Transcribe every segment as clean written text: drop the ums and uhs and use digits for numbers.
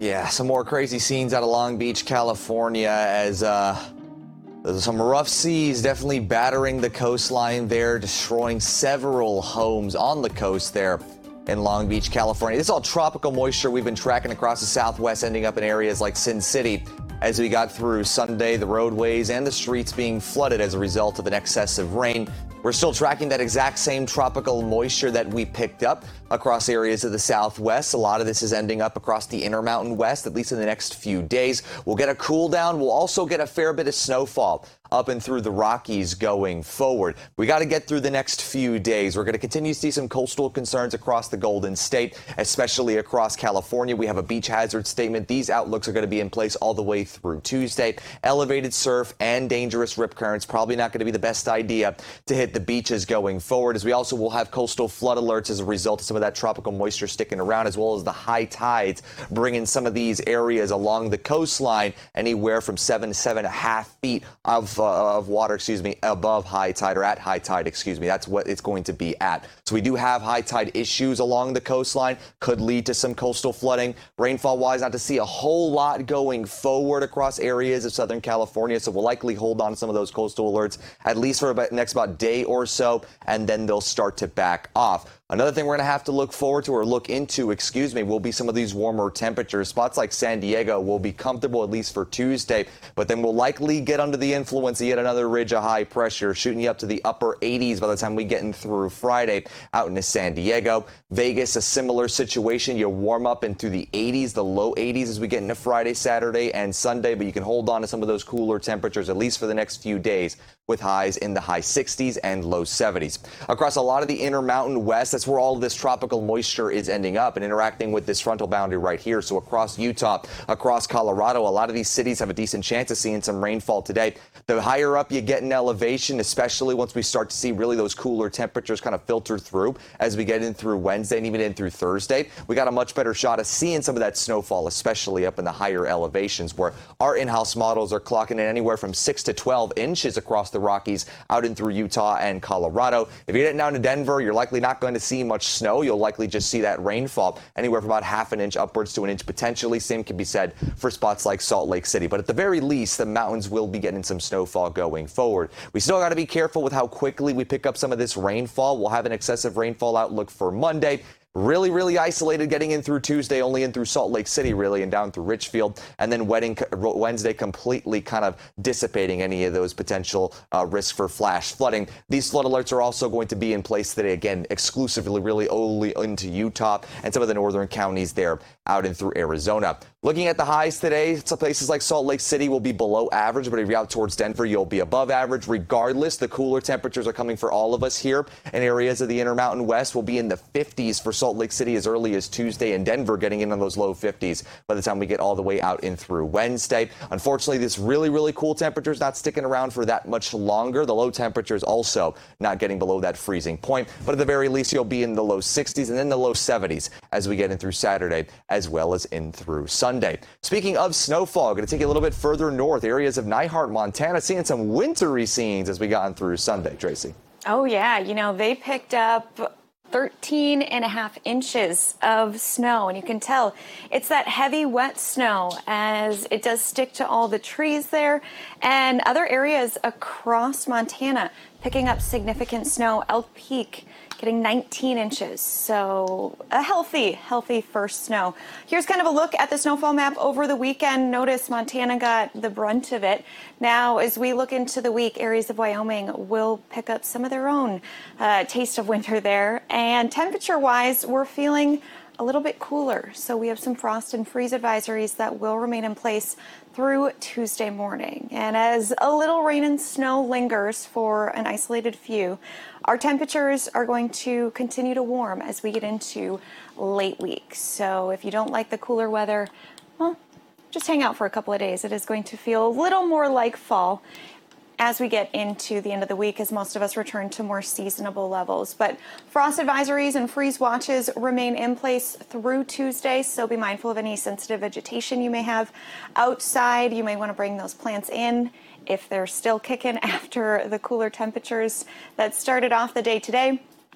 Yeah, some more crazy scenes out of Long Beach, California, as there's some rough seas definitely battering the coastline there, destroying several homes on the coast there in Long Beach, California. This is all tropical moisture we've been tracking across the Southwest, ending up in areas like Sin City. As we got through Sunday, the roadways and the streets being flooded as a result of an excess of rain. We're still tracking that exact same tropical moisture that we picked up across areas of the Southwest. A lot of this is ending up across the Intermountain West, at least in the next few days. We'll get a cool down. We'll also get a fair bit of snowfall up and through the Rockies going forward. We got to get through the next few days. We're going to continue to see some coastal concerns across the Golden State, especially across California. We have a beach hazard statement. These outlooks are going to be in place all the way through Tuesday. Elevated surf and dangerous rip currents, probably not going to be the best idea to hit the beaches going forward, as we also will have coastal flood alerts as a result of some of that tropical moisture sticking around, as well as the high tides bringing some of these areas along the coastline anywhere from 7 to 7.5 feet of water, above high tide, or at high tide, That's what it's going to be at. So we do have high tide issues along the coastline, could lead to some coastal flooding. Rainfall wise, not to see a whole lot going forward across areas of Southern California. So we'll likely hold on to some of those coastal alerts at least for the next day or so, and then they'll start to back off. Another thing we're going to have to look forward to, or look into, will be some of these warmer temperatures. Spots like San Diego will be comfortable at least for Tuesday, but then we'll likely get under the influence of yet another ridge of high pressure, shooting you up to the upper 80s by the time we get in through Friday out into San Diego. Vegas, a similar situation. You warm up into the 80s, the low 80s as we get into Friday, Saturday, and Sunday, but you can hold on to some of those cooler temperatures at least for the next few days, with highs in the high 60s and low 70s. Across a lot of the Intermountain West, that's where all of this tropical moisture is ending up and interacting with this frontal boundary right here. So across Utah, across Colorado, a lot of these cities have a decent chance of seeing some rainfall today. The higher up you get in elevation, especially once we start to see really those cooler temperatures kind of filter through as we get in through Wednesday and even in through Thursday, we got a much better shot of seeing some of that snowfall, especially up in the higher elevations, where our in-house models are clocking in anywhere from 6 to 12 inches across the Rockies out in through Utah and Colorado. If you're getting down to Denver, you're likely not going to see much snow. You'll likely just see that rainfall anywhere from about half an inch upwards to an inch potentially. Same can be said for spots like Salt Lake City. But at the very least, the mountains will be getting some snowfall going forward. We still got to be careful with how quickly we pick up some of this rainfall. We'll have an excessive rainfall outlook for Monday. Really isolated getting in through Tuesday, only in through Salt Lake City, really, and down through Richfield. And then Wednesday completely kind of dissipating any of those potential risks for flash flooding. These flood alerts are also going to be in place today, again, exclusively really only into Utah and some of the northern counties there out in through Arizona. Looking at the highs today, some places like Salt Lake City will be below average, but if you're out towards Denver, you'll be above average. Regardless, the cooler temperatures are coming for all of us here in areas of the Intermountain West. Will be in the 50s for Salt Lake City as early as Tuesday, and Denver getting in on those low 50s by the time we get all the way out in through Wednesday. Unfortunately, this really cool temperature is not sticking around for that much longer. The low temperatures also not getting below that freezing point, but at the very least, you'll be in the low 60s and then the low 70s as we get in through Saturday as well as in through Sunday. Speaking of snowfall, going to take you a little bit further north, areas of Nyhart, Montana, seeing some wintry scenes as we got in through Sunday. Tracy. Oh, yeah. They picked up 13.5 inches of snow, and you can tell it's that heavy, wet snow as it does stick to all the trees there, and other areas across Montana picking up significant snow. Elk Peak getting 19 inches, so a healthy first snow. Here's kind of a look at the snowfall map over the weekend. Notice Montana got the brunt of it. Now, as we look into the week, areas of Wyoming will pick up some of their own taste of winter there. And temperature-wise, we're feeling a little bit cooler. So we have some frost and freeze advisories that will remain in place through Tuesday morning. And as a little rain and snow lingers for an isolated few, our temperatures are going to continue to warm as we get into late week. So if you don't like the cooler weather, well, just hang out for a couple of days. It is going to feel a little more like fall as we get into the end of the week, as most of us return to more seasonable levels. But frost advisories and freeze watches remain in place through Tuesday, so be mindful of any sensitive vegetation you may have outside. You may want to bring those plants in if they're still kicking after the cooler temperatures that started off the day today.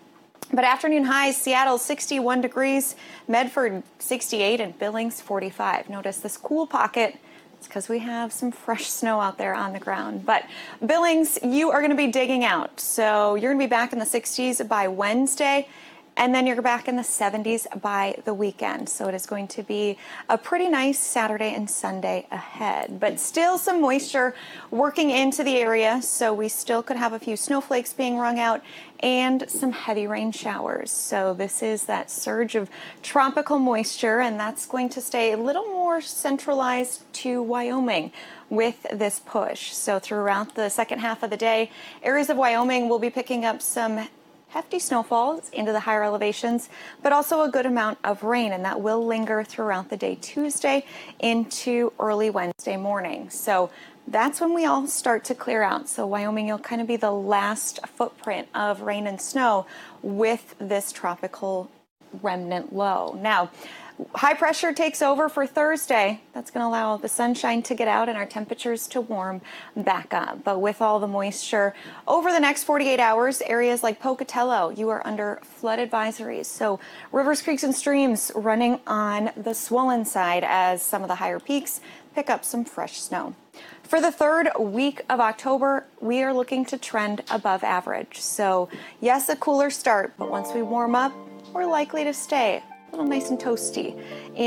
But afternoon highs, Seattle 61 degrees, Medford 68, and Billings 45. Notice this cool pocket. It's because we have some fresh snow out there on the ground. But Billings, you are going to be digging out. So you're going to be back in the 60s by Wednesday. And then you're back in the 70s by the weekend. So it is going to be a pretty nice Saturday and Sunday ahead. But still some moisture working into the area. So we still could have a few snowflakes being wrung out and some heavy rain showers. So this is that surge of tropical moisture, and that's going to stay a little more centralized to Wyoming with this push. So throughout the second half of the day, areas of Wyoming will be picking up some hefty snowfalls into the higher elevations, but also a good amount of rain, and that will linger throughout the day Tuesday into early Wednesday morning. So that's when we all start to clear out. So Wyoming, you'll kind of be the last footprint of rain and snow with this tropical remnant low. Now, high pressure takes over for Thursday. That's going to allow the sunshine to get out and our temperatures to warm back up. But with all the moisture over the next 48 hours, areas like Pocatello, you are under flood advisories. So rivers, creeks, and streams running on the swollen side as some of the higher peaks pick up some fresh snow. For the third week of October, we are looking to trend above average. So yes, a cooler start, but once we warm up, we're likely to stay a little nice and toasty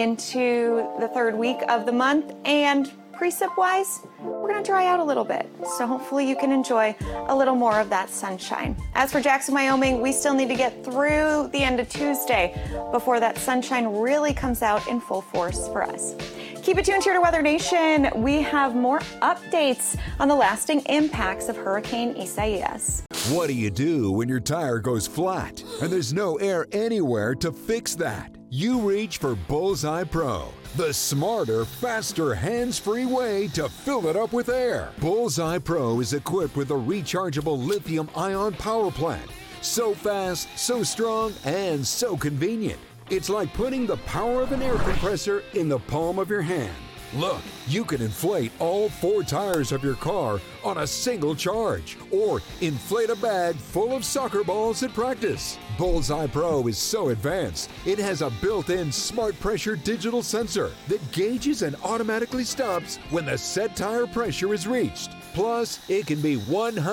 into the third week of the month. And precip wise, we're going to dry out a little bit. So hopefully you can enjoy a little more of that sunshine. As for Jackson, Wyoming, we still need to get through the end of Tuesday before that sunshine really comes out in full force for us. Keep it tuned here to Weather Nation. We have more updates on the lasting impacts of Hurricane Isaias. What do you do when your tire goes flat and there's no air anywhere to fix that? You reach for Bullseye Pro, the smarter, faster, hands-free way to fill it up with air. Bullseye Pro is equipped with a rechargeable lithium-ion power plant. So fast, so strong, and so convenient. It's like putting the power of an air compressor in the palm of your hand. Look, you can inflate all 4 tires of your car on a single charge, or inflate a bag full of soccer balls at practice. Bullseye Pro is so advanced, it has a built-in smart pressure digital sensor that gauges and automatically stops when the set tire pressure is reached. Plus, it can be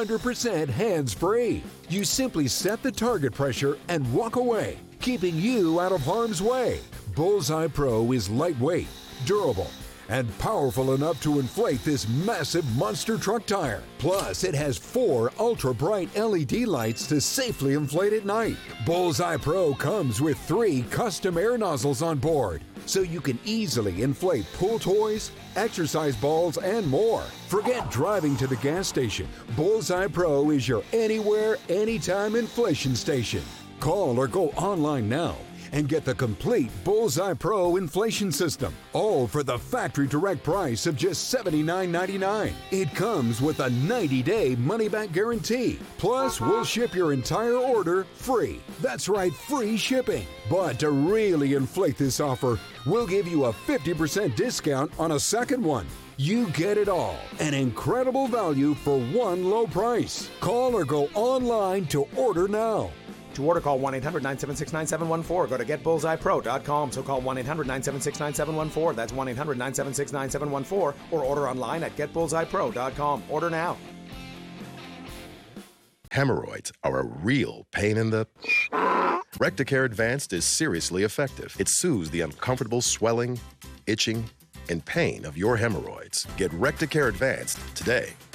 100% hands-free. You simply set the target pressure and walk away, keeping you out of harm's way. Bullseye Pro is lightweight, durable, and powerful enough to inflate this massive monster truck tire. Plus, it has 4 ultra-bright LED lights to safely inflate at night. Bullseye Pro comes with 3 custom air nozzles on board, so you can easily inflate pool toys, exercise balls, and more. Forget driving to the gas station. Bullseye Pro is your anywhere, anytime inflation station. Call or go online now and get the complete Bullseye Pro inflation system, all for the factory direct price of just $79.99. It comes with a 90-day money-back guarantee. Plus, we'll ship your entire order free. That's right, free shipping. But to really inflate this offer, we'll give you a 50% discount on a second one. You get it all. An incredible value for one low price. Call or go online to order now. To order, call 1-800-976-9714. Go to getbullseyepro.com. So call 1-800-976-9714. That's 1-800-976-9714. Or order online at getbullseyepro.com. Order now. Hemorrhoids are a real pain in the... Recticare Advanced is seriously effective. It soothes the uncomfortable swelling, itching, and pain of your hemorrhoids. Get Recticare Advanced today.